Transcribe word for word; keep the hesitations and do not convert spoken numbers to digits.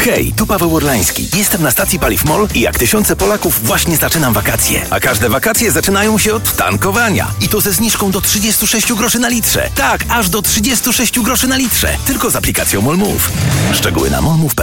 Hej, tu Paweł Orlański. Jestem na stacji Paliw MOL i jak tysiące Polaków właśnie zaczynam wakacje. A każde wakacje zaczynają się od tankowania. I to ze zniżką do trzydzieści sześć groszy na litrze. Tak, aż do trzydzieści sześć groszy na litrze. Tylko z aplikacją MOL Move. Szczegóły na molmove kropka p l.